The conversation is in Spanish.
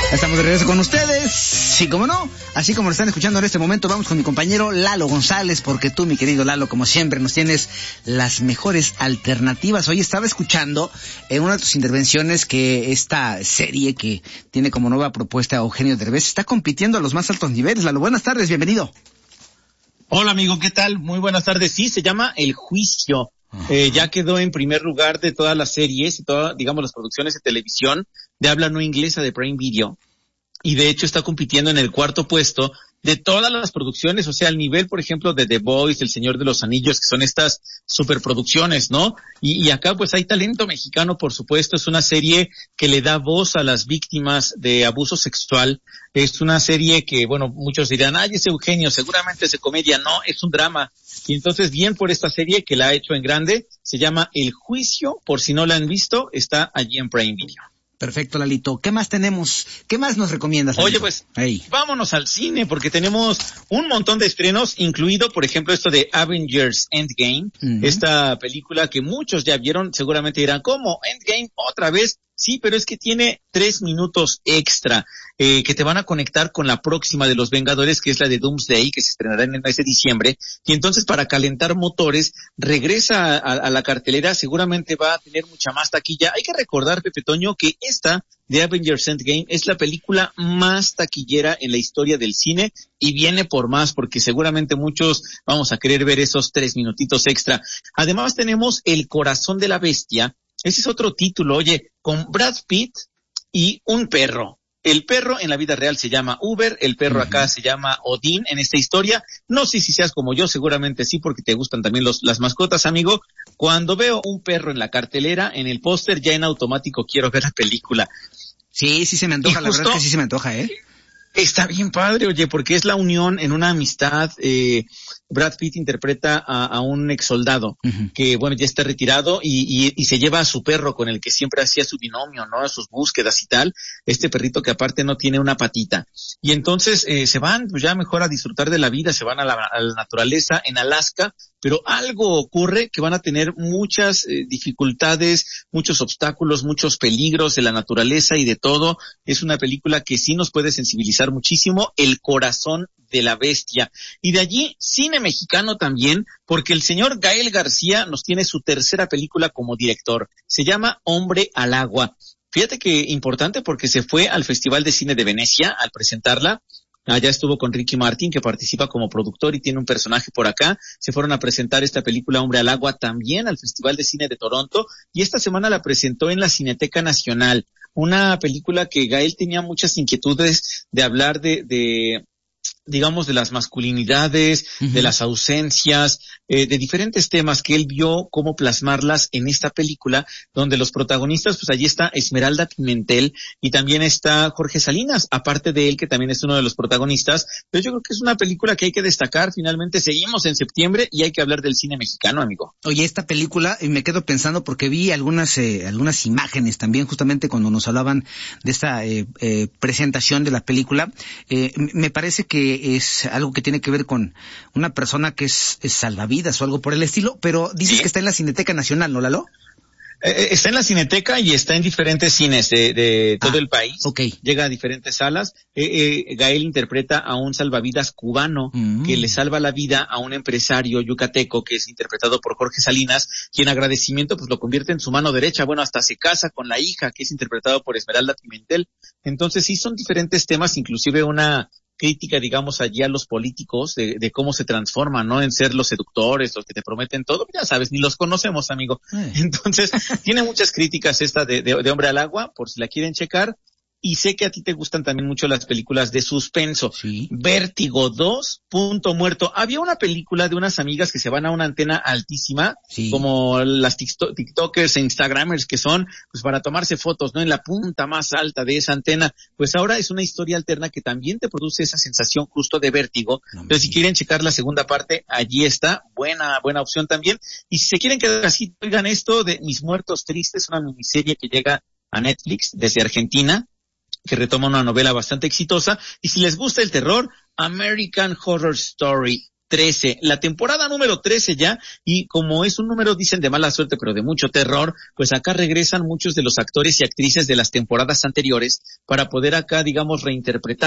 Estamos de regreso con ustedes. Sí, como no, así como lo están escuchando en este momento, vamos con mi compañero Lalo González, porque tú, mi querido Lalo, como siempre, nos tienes las mejores alternativas. Hoy estaba escuchando en una de tus intervenciones que esta serie que tiene como nueva propuesta Eugenio Derbez está compitiendo a los más altos niveles. Lalo, buenas tardes, bienvenido. Hola amigo, ¿qué tal? Muy buenas tardes. Sí, se llama El Juicio. Ya quedó en primer lugar de todas las series y todas, digamos, las producciones de televisión de habla no inglesa de Prime Video. Y de hecho está compitiendo en el cuarto puesto de todas las producciones, o sea, al nivel, por ejemplo, de The Boys, El Señor de los Anillos, que son estas superproducciones, ¿no? Y acá pues hay talento mexicano, por supuesto. Es una serie que le da voz a las víctimas de abuso sexual. Es una serie que, bueno, muchos dirán, ay, es Eugenio, seguramente es de comedia. No, es un drama. Y entonces, bien por esta serie que la ha hecho en grande, se llama El Juicio. Por si no la han visto, está allí en Prime Video. Perfecto, Lalito. ¿Qué más tenemos? ¿Qué más nos recomiendas, Lalito? Oye, pues, vámonos al cine, porque tenemos un montón de estrenos, incluido, por ejemplo, esto de Avengers Endgame, esta película que muchos ya vieron, seguramente dirán, ¿cómo? ¿Endgame otra vez? Sí, pero es que tiene 3 minutos extra, que te van a conectar con la próxima de los Vengadores, que es la de Doomsday, que se estrenará en el mes de diciembre, y entonces para calentar motores, regresa a la cartelera, seguramente va a tener mucha más taquilla. Hay que recordar, Pepe Toño, que esta de Avengers Endgame es la película más taquillera en la historia del cine, y viene por más, porque seguramente muchos vamos a querer ver esos 3 minutitos extra. Además tenemos El Corazón de la Bestia. Ese es otro título, oye, con Brad Pitt y un perro. El perro en la vida real se llama Uber, el perro acá se llama Odín en esta historia. No sé si seas como yo, seguramente sí, porque te gustan también las mascotas, amigo. Cuando veo un perro en la cartelera, en el póster, ya en automático quiero ver la película. Sí, sí se me antoja, la verdad es que sí se me antoja, ¿eh? Está bien padre, oye, porque es la unión en una amistad. Brad Pitt interpreta a un ex soldado que, bueno, ya está retirado y se lleva a su perro con el que siempre hacía su binomio, ¿no? A sus búsquedas y tal. Este perrito que aparte no tiene una patita. Y entonces se van, pues ya mejor a disfrutar de la vida, se van a la naturaleza en Alaska, pero algo ocurre que van a tener muchas dificultades, muchos obstáculos, muchos peligros de la naturaleza y de todo. Es una película que sí nos puede sensibilizar muchísimo. El Corazón de la Bestia. Y de allí, cine mexicano también, porque el señor Gael García nos tiene su tercera película como director. Se llama Hombre al Agua. Fíjate que importante, porque se fue al Festival de Cine de Venecia al presentarla. Allá estuvo con Ricky Martin, que participa como productor y tiene un personaje por acá. Se fueron a presentar esta película Hombre al Agua también al Festival de Cine de Toronto, y esta semana la presentó en la Cineteca Nacional. Una película que Gael tenía muchas inquietudes de hablar digamos, de las masculinidades, de las ausencias, de diferentes temas que él vio cómo plasmarlas en esta película, donde los protagonistas, pues allí está Esmeralda Pimentel y también está Jorge Salinas, aparte de él, que también es uno de los protagonistas. Pero yo creo que es una película que hay que destacar. Finalmente seguimos en septiembre y hay que hablar del cine mexicano, amigo. Oye, esta película, me quedo pensando porque vi algunas imágenes también, justamente cuando nos hablaban de esta presentación de la película. Me parece que es algo que tiene que ver con una persona que es salvavidas o algo por el estilo, pero dices que está en la Cineteca Nacional, ¿no, Lalo? Está en la Cineteca y está en diferentes cines de todo el país. Okay. Llega a diferentes salas. Gael interpreta a un salvavidas cubano que le salva la vida a un empresario yucateco que es interpretado por Jorge Salinas, y en agradecimiento pues lo convierte en su mano derecha. Bueno, hasta se casa con la hija, que es interpretado por Esmeralda Pimentel. Entonces sí son diferentes temas, inclusive una crítica, digamos, allí a los políticos de cómo se transforman, ¿no? En ser los seductores, los que te prometen todo, ya sabes, ni los conocemos, amigo. Entonces, tiene muchas críticas esta de Hombre al Agua, por si la quieren checar. Y sé que a ti te gustan también mucho las películas de suspenso. Sí. Vértigo 2, Punto Muerto. Había una película de unas amigas que se van a una antena altísima, como las tiktokers e instagramers que son, pues para tomarse fotos, ¿no? En la punta más alta de esa antena. Pues ahora es una historia alterna que también te produce esa sensación justo de vértigo. Entonces, si quieren checar la segunda parte, allí está. Buena opción también. Y si se quieren quedar así, oigan esto de Mis Muertos Tristes, una miniserie que llega a Netflix desde Argentina, que retoma una novela bastante exitosa. Y si les gusta el terror, American Horror Story. 13, la temporada número 13 ya, y como es un número, dicen, de mala suerte, pero de mucho terror, pues acá regresan muchos de los actores y actrices de las temporadas anteriores para poder acá, digamos, reinterpretar